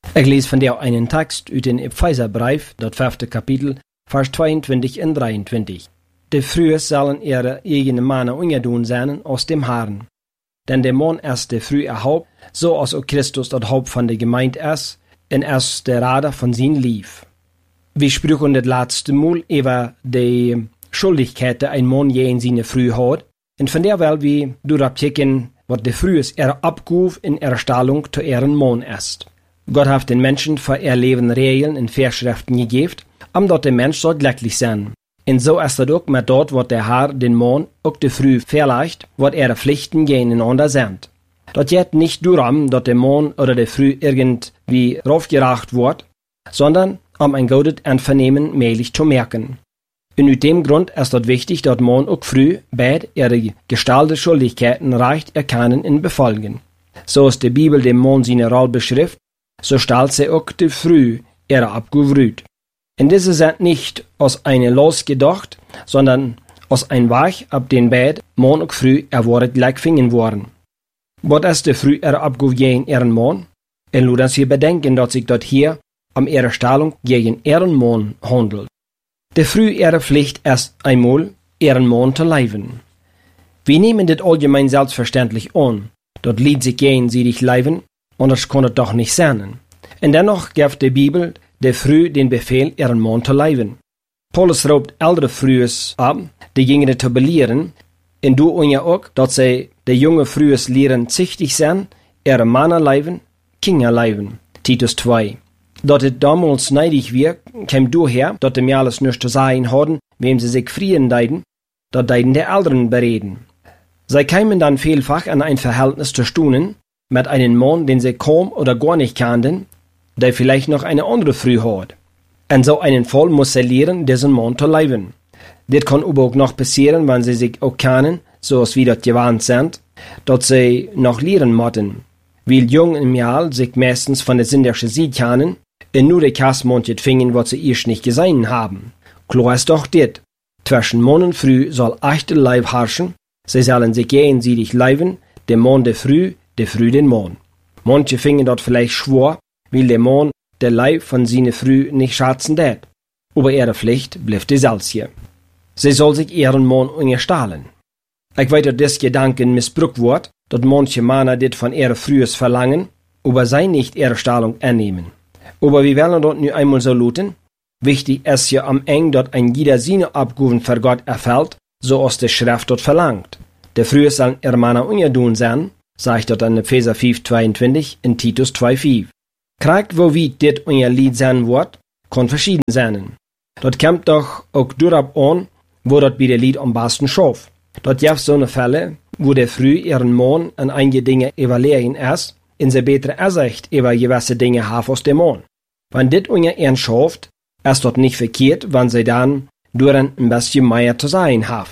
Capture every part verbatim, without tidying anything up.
Ich lese von dir einen Text uit den Epheserbrief, das fünfte Kapitel, Vers zweiundzwanzig und dreiundzwanzig. De Frühe sollen ihre eigene Männer ungedun sein aus dem Herrn. Denn der Mann ist der frühe Haupt, so als auch Christus das Haupt von der Gemeinde ist, und ist der Rader von sein Lief. Wir sprachen das letzte Mal über die Schuldigkeit, die ein Mann je in seine Frühe hat, und von der weil wir durchblicken, was der Frühe ist, ihre Abgabe in ihrer Stellung zu ihrem Mann ist. Gott hat den Menschen für ihr Leben Regeln und Vorschriften gegeben, um dort der Mensch soll glücklich sein. Und so ist das auch mit dort, was der Herr den Mann auch die Früh verleicht, was ihre Pflichten gegeneinander sind. Das geht nicht darum, dass der Mann oder der Früh irgendwie raufgeracht wird, sondern um ein gutes Einvernehmen mählich zu merken. Und aus dem Grund ist es wichtig, dass Mann auch früh beide ihre gestalteten Schuldigkeiten recht erkennen und befolgen. So ist die Bibel dem Mann seine Rolle beschrift, so stellt sie auch die Früh ihre Abgabe rüt. Und diese sind nicht aus einer Los gedacht, sondern aus einem Weg, ab den beide Mann und Früh erwartet gleich fingen worden. Was ist die Früh ihre Abgabe gegen ihren Mann? Und lasst uns hier bedenken, dass sich dort hier um ihre Stellung gegen ihren Mann handelt. Die Früh ihre Pflicht ist einmal, ihren Mann zu leiben. Wir nehmen das allgemein selbstverständlich an, dort liegt sich gegen sie dich leiben, und das kann es doch nicht sein. Und dennoch gibt die Bibel der Früh den Befehl, ihren Mann zu leiben. Paulus raubt ältere Frühes ab, die Jüngere zu belehren, und du und ja auch, dass sie die junge Frühes lehren zichtig sein, ihre Männer leiben, Kinder leiben. Titus zwei. Dass es damals neidig wir, kam daher, dass die alles nicht zu sagen hatten, wem sie sich frieren deiden, dass deiden der Älteren bereden. Sie kämen dann vielfach an ein Verhältnis zu stunden, mit einem Mann, den sie kaum oder gar nicht kannten, der vielleicht noch eine andere Früh hat. In so einem Fall muss sie lernen, diesen Mann zu leiben. Das kann aber auch noch passieren, wenn sie sich auch kennen, so als wir das gewandt sind, dass sie noch lernen müssen. Weil jung im Jahr sich meistens von der sinnlichen Seite kennen, und nur die Kassmondjet fingen, was sie erst nicht gesehen haben. Klar ist doch dit. Zwischen Mann und Früh soll echte Leib herrschen, sie sollen sich gegenseitig leiben, der Mann der Früh, der Früh den Mann. Manche fingen dort vielleicht schwor, weil der Mann der Leib von seiner Früh nicht schätzen tät. Aber ihre Pflicht bleibt dieselbe. Sie soll sich ihren Mann unterstellen. Ich weiß, dass das Gedanken missbraucht wird, dass manche Männer dit von ihrer Frühes verlangen, aber sie nicht ihre Stellung annehmen. Aber wir werden dort nur einmal so luten. Wichtig ist ja am Ende, dass ein jeder seine Abgaben für Gott erfüllt, so aus der Schrift dort verlangt. Der Frühe sollen ihre Männer ungedun sein, sagt dort in Epheser fünf zweiundzwanzig in Titus zwei fünf. Kriegt, wo wie dit unser Lied sein wird, kann verschieden sein. Dort kommt doch auch darauf an, wo dort bei der Lied am besten schafft. Dort gibt so eine Fälle, wo der Früh ihren Mann an einige Dinge evaluieren ist, in sie bessere Ersicht über gewisse Dinge haben aus dem Mann. Wenn dit unser ihren schafft, ist dort nicht verkehrt, wenn sie dann durch ein bisschen mehr zu sein haft.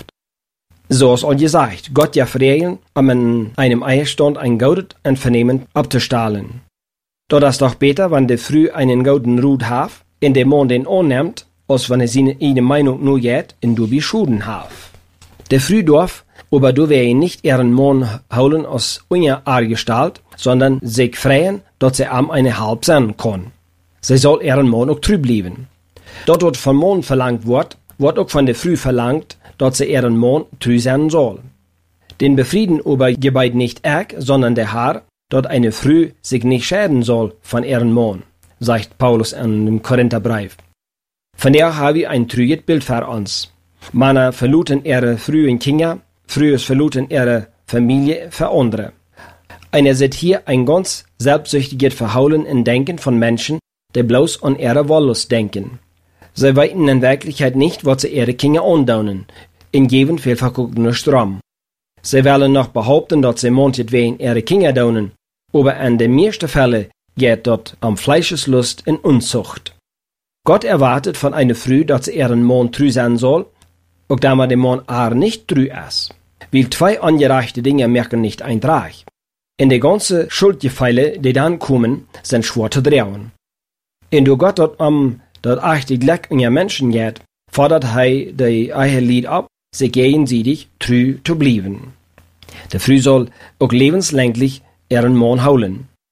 So ist all gesagt, Gott ja Regeln, um in einem Ehestand ein gutes Einvernehmen abzustahlen. Dort ist doch besser, wenn der Früh einen guten Rut hat, in dem Mann den annimmt, als wenn er seine eigene Meinung nur geht, in du wie Schuden hat. Der Früh darf, aber du wir ihn nicht ihren Mann holen aus unserer Argestalt, sondern sich freien, dass sie am eine halb sein kann. Sie soll ihren Mann auch treu bleiben. Dort wird von Mann verlangt wird, wird auch von der Früh verlangt, dass sie ihren Mann treu sein soll. Den befrieden aber gebeit nicht er, sondern der Herr, dort eine Früh sich nicht schäden soll von ihren Mann, sagt Paulus in dem Korintherbrief. Von der haben wir ein trüges Bild für uns. Männer verluten ihre frühen Kinder, Frühes verluten ihre Familie für andere. Einer sieht hier ein ganz selbstsüchtiges Verhaulen in Denken von Menschen, die bloß an ihre Wollust denken. Sie weiten in Wirklichkeit nicht, was sie ihre Kinder andaunen, in geben vielfach nur Strom. Sie wollen noch behaupten, dass sie manches wegen ihre Kinder daunen, aber in den meisten Fällen geht dort am Fleischeslust in Unzucht. Gott erwartet von einer Früh, dass sie ihren Mann treu sein soll, auch da man dem Mann auch nicht treu ist. Weil zwei angereichte Dinge merken nicht eintrag. In die ganze Schuldgefälle, die dann kommen, sind schwer zu drehen. Und du Gott dort um das echte Glück in ihr Menschen geht, fordert er die eigene Lied ab, sie gegenseitig treu zu bleiben. Der Früh soll auch lebenslänglich ihren Mann holen.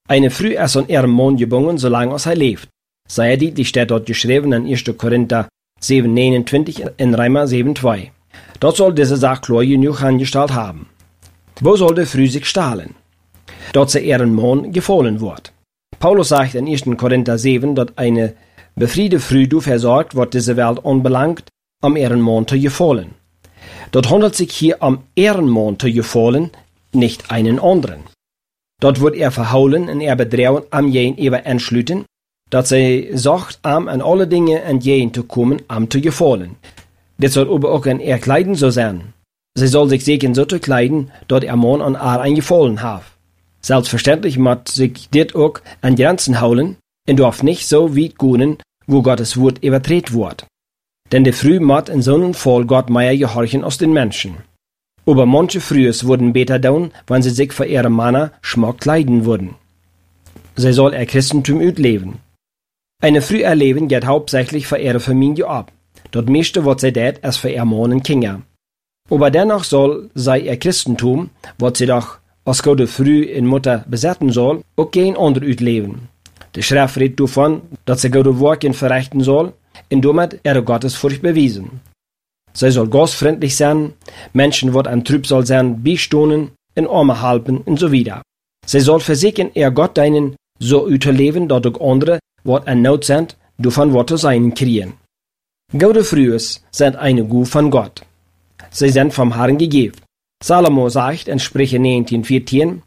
Eine früh ist an ihrem Mond gebunden, solange als er lebt. Sehr deutlich steht dort geschrieben in erster Korinther sieben neunundzwanzig in Römer sieben zwei. Dort soll diese Sache klar genug angestellt haben. Wo soll der früh sich stahlen? Dort sie ihren Mond gefallen wird. Paulus sagt in erster Korinther sieben, dass eine befriede früh du versorgt wird diese Welt unbelangt, am Ehrenmond zu gefallen. Dort handelt sich hier am Ehrenmond zu gefallen, nicht einen anderen. Dort wird er verhaulen und er bedrohen am jen eber entschlüten, dass sie sagt, am an alle Dinge entgegen zu kommen, am zu gefallen. Das soll aber auch in ihr Kleiden so sein. Sie soll sich sehen so zu kleiden, dort er Mond an ar ein gefallen hat. Selbstverständlich muss sich dit auch an Grenzen houden und darf nicht so weit gehen, wo Gottes Wort übertreten wird. Denn der Früh muss in so einem Fall Gott mehr gehorchen als den Menschen. Aber manche Frühes wurden besser tun, wenn sie sich für ihre Männer schmuck kleiden würden. Sie soll ihr Christentum utleben. Eine Früh erleben geht hauptsächlich für ihre Familie ab. Dort meiste was sie tät, ist für ihr Mann und Kinder. Aber dennoch soll sei ihr Christentum, was sie doch als gute Früh in Mutter besetzen soll, auch kein anderer utleben. Die Schrift redet davon, dass sie gute Werke verrichten soll, und damit ihre Gottesfurcht bewiesen. Sie soll gastfreundlich sein, Menschen, wat an Trüb soll sein, beistunden, in Arme halten und so weiter. Sie soll versichern, ihr Gott deinen so uterleben, dass auch andere, wat an Not sind, davon wat zu sein kriegen. Gute Frühes sind eine Gu von Gott. Sie sind vom Herrn gegeben. Salomo sagt in Sprüche neunzehn vierzehn,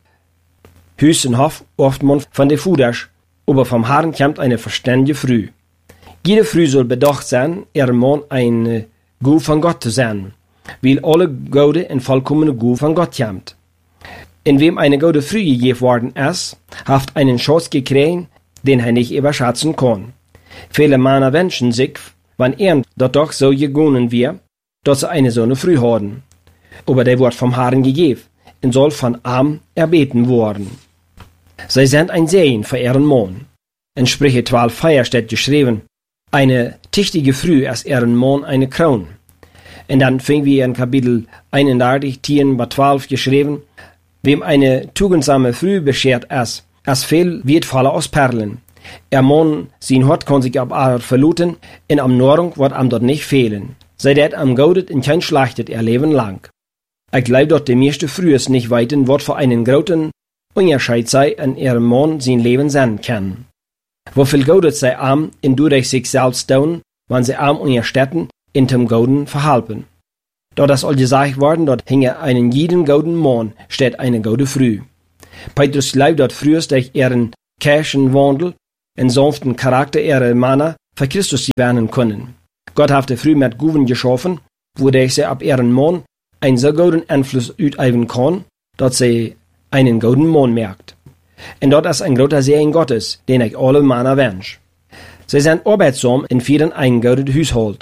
Hüs und Hof oft man von der Fudersch, aber vom Herrn kommt eine verständige Früh. Jede Früh soll bedacht sein, ihr Mann eine Gu von Gott zu sein, weil alle gute und vollkommene Gu von Gott kommt. In wem eine gute Früh gegeben worden ist, hat einen Schatz gekriegt, den er nicht überschätzen kann. Viele Männer wünschen sich, wenn er dort doch so gegangen wäre, dass sie eine so eine Früh haben. Aber der wird vom Herrn gegeben und soll von Arm erbeten worden. Sie sind ein Segen für ihren Mann. In Sprüche zwölf vier steht geschrieben, eine tüchtige Früh ist ihren Mann eine Krone. Und dann finden wir in Kapitel einunddreißig, zehn bis zwölf geschrieben, wem eine tugendsame Früh beschert ist, es viel wird fallen aus Perlen. Er Mann, sein Hort kann sich ab Art verluten, und am Nahrung wird am dort nicht fehlen. Sei det am Gaudet und kein Schlachtet ihr Leben lang. Ich glaube, dass die meiste Frühes nicht weiten, was für einen großen Unterschied sei, in ihrem Mann sein Leben sein kann. Wofür Gaudet sei arm, in durch sich selbst tun, wenn sie arm und ihr Städten in dem Gauden verhalten. Dort ist all gesagt worden, dort hinge einen jeden Gauden Mann, steht eine Gaude Früh. Petrus glaubt, dort frühest durch ihren Kirchenwandel und sanften Charakter ihrer Männer für Christus werden können. Gott hat früh mit Guven geschaffen, wodurch sie ab ihren Mann einen so guten Einfluss üben kann, dass sie einen guten Mann merkt. Und dort ist ein großer Segen Gottes, den ich alle Männer wünsche. Sie sind arbeitsam und führen ein gutes Haushalt.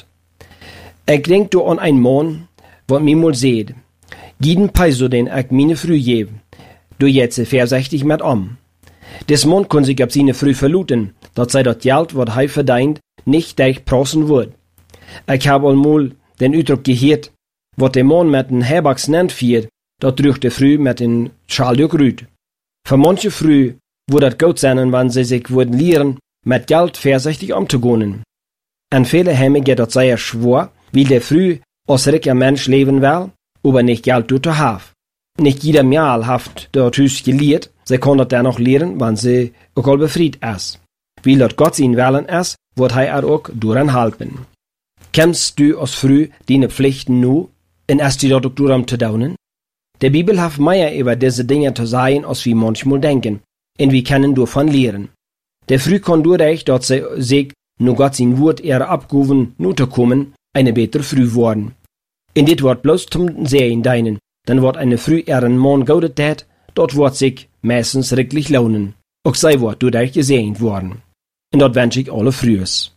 Ich denke an einen Mann, der mir mal sieht. Jeden Peso, den ich meine Früh gebe, du jetzt vorsichtig mit um. Des Mann kann sich ab seine Früh verluten, dass sei das Geld, was er verdient, nicht durchprossen wird. Ich habe einmal den Ausdruck gehört, was der Mann mit den Herbacks nennt wird, dat durch der Früh mit den Schalduck rüht. Für manche Früh würde das gut sein, wenn sie sich würden lehren, mit Geld vorsichtig umzugehen. An viele Heime geht das sehr schwer, weil der Früh als reicher Mensch leben will, aber nicht Geld tut er haben. Nicht jeder Mal hat dort Hüs gelehrt, sie kann das dennoch lehren, wenn sie auch all befriedigt ist. Weil dort Gott sein Willen ist, wird er auch daran halten. Kennst du als Früh deine Pflichten nu, und erst die dort auch daran zu tun? Der Bibel hat mehr über diese Dinge zu sagen, als wir manchmal denken, und wir können davon lehren. Der Früh kann dadurch, dass sie sich nur Gott sein Wort ihre Abgaben nur zu kommen, eine bessere Früh worden. Und dit wird bloß zum Sehen deinen, dann wird eine Früh ihren Mann gaudet tät, dort wird sich meistens wirklich lohnen. Auch sei wird dadurch gesehen worden. Und dort wünsche ich alle Frühes.